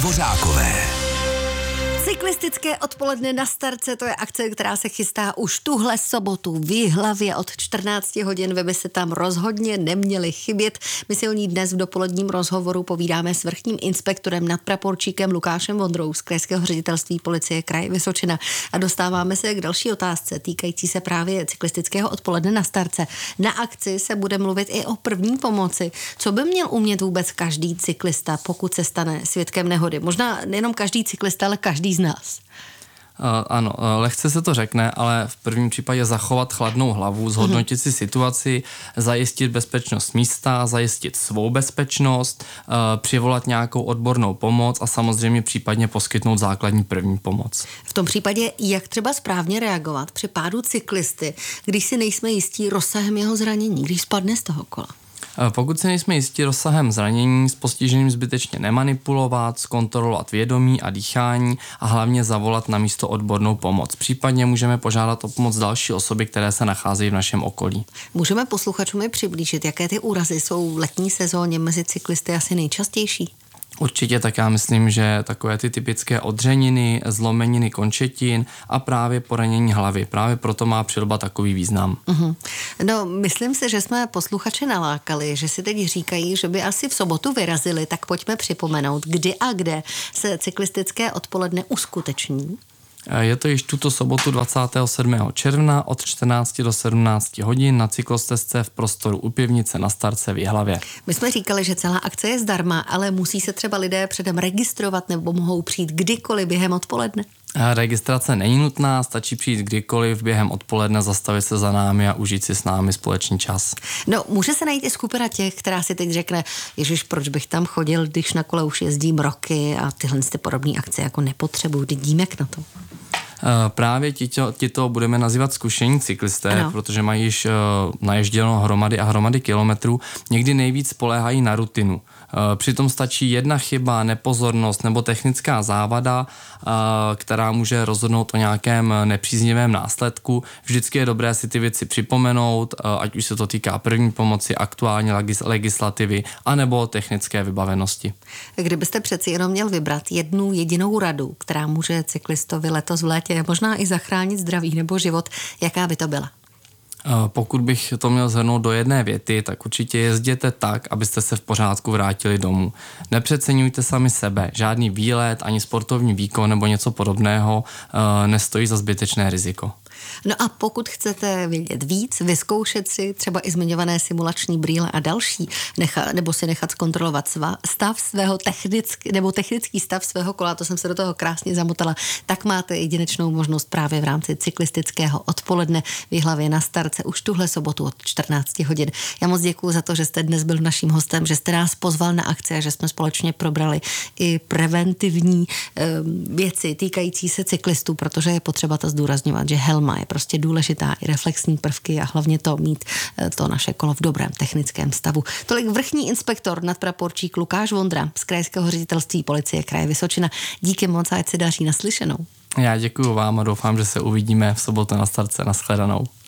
Dvořákové. Cyklistické odpoledne na Starce, to je akce, která se chystá už tuhle sobotu v Jihlavě od 14 hodin. Vy by se tam rozhodně neměli chybět. My si o ní dnes v dopoledním rozhovoru povídáme s vrchním inspektorem nadpraporčíkem Lukášem Vondrou z Krajského ředitelství policie kraje Vysočina. A dostáváme se k další otázce týkající se právě cyklistického odpoledne na Starce. Na akci se bude mluvit i o první pomoci. Co by měl umět vůbec každý cyklista, pokud se stane svědkem nehody? Možná nejenom každý cyklista, ale každý z nás. Ano, lehce se to řekne, ale v prvním případě zachovat chladnou hlavu, zhodnotit si situaci, zajistit bezpečnost místa, zajistit svou bezpečnost, přivolat nějakou odbornou pomoc a samozřejmě případně poskytnout základní první pomoc. V tom případě, jak třeba správně reagovat při pádu cyklisty, když si nejsme jistí rozsahem jeho zranění, když spadne z toho kola? Pokud si nejsme jistí rozsahem zranění, s postiženým zbytečně nemanipulovat, zkontrolovat vědomí a dýchání a hlavně zavolat na místo odbornou pomoc. Případně můžeme požádat o pomoc další osoby, které se nacházejí v našem okolí. Můžeme posluchačům přiblížit, jaké ty úrazy jsou v letní sezóně mezi cyklisty asi nejčastější? Určitě, tak já myslím, že takové ty typické odřeniny, zlomeniny končetin a právě poranění hlavy. Právě proto má přilba takový význam. No, myslím si, že jsme posluchače nalákali, že si teď říkají, že by asi v sobotu vyrazili, tak pojďme připomenout, kdy a kde se cyklistické odpoledne uskuteční. Je to již tuto sobotu 27. června od 14 do 17 hodin na cyklostezce v prostoru u Pivnice na Starce v Jihlavě. My jsme říkali, že celá akce je zdarma, ale musí se třeba lidé předem registrovat nebo mohou přijít kdykoliv během odpoledne? Registrace není nutná, stačí přijít kdykoliv během odpoledne, zastavit se za námi a užít si s námi společný čas. No, může se najít i skupina těch, která si teď řekne, ježiš, proč bych tam chodil, když na kole už jezdím roky a tyhle podobné akce jako nepotřebuju, vidíme jak na to. Právě tito budeme nazývat zkušení cyklisté, ano. Protože mají již naježděno hromady a hromady kilometrů, někdy nejvíc spoléhají na rutinu. Přitom stačí jedna chyba, nepozornost nebo technická závada, která může rozhodnout o nějakém nepříznivém následku. Vždycky je dobré si ty věci připomenout, ať už se to týká první pomoci, aktuální legislativy, anebo technické vybavenosti. Kdybyste přeci jenom měl vybrat jednu jedinou radu, která může cyklistovi letos v létě možná i zachránit zdraví nebo život, jaká by to byla? Pokud bych to měl shrnout do jedné věty, tak určitě jezděte tak, abyste se v pořádku vrátili domů. Nepřeceňujte sami sebe. Žádný výlet, ani sportovní výkon nebo něco podobného nestojí za zbytečné riziko. No a pokud chcete vědět víc, vyzkoušet si třeba i zmiňované simulační brýle a další, nebo si nechat zkontrolovat stav svého technický stav svého kola, to jsem se do toho krásně zamotala, tak máte jedinečnou možnost právě v rámci cyklistického odpoledne v Jihlavě na Starce už tuhle sobotu od 14 hodin. Já moc děkuju za to, že jste dnes byl naším hostem, že jste nás pozval na akci a že jsme společně probrali i preventivní věci týkající se cyklistů, protože je potřeba to zdůrazňovat, že helma je prostě důležitá, i reflexní prvky a hlavně to mít to naše kolo v dobrém technickém stavu. Tolik vrchní inspektor nadpraporčík Lukáš Vondra z Krajského ředitelství policie kraje Vysočina. Díky moc a ať se daří, naslyšenou. Já děkuju vám a doufám, že se uvidíme v sobotu na Starce. Nashledanou.